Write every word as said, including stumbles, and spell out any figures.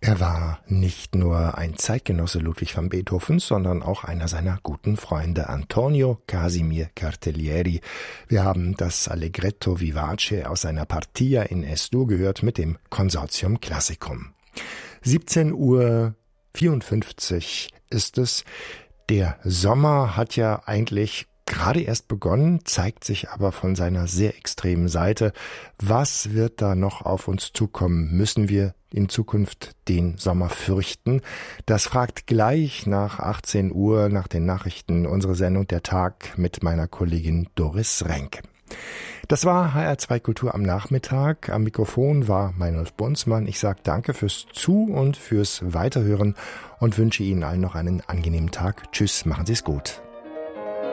Er war nicht nur ein Zeitgenosse Ludwig van Beethovens, sondern auch einer seiner guten Freunde, Antonio Casimir Cartellieri. Wir haben das Allegretto vivace aus seiner Partia in Es-Dur gehört mit dem Consortium Classicum. siebzehn Uhr vierundfünfzig ist es. Der Sommer hat ja eigentlich gerade erst begonnen, zeigt sich aber von seiner sehr extremen Seite. Was wird da noch auf uns zukommen? Müssen wir in Zukunft den Sommer fürchten? Das fragt gleich nach achtzehn Uhr, nach den Nachrichten, unsere Sendung Der Tag mit meiner Kollegin Doris Renke. Das war H R zwei Kultur am Nachmittag. Am Mikrofon war Meinolf Bunzmann. Ich sage danke fürs Zu- und fürs Weiterhören und wünsche Ihnen allen noch einen angenehmen Tag. Tschüss, machen Sie es gut.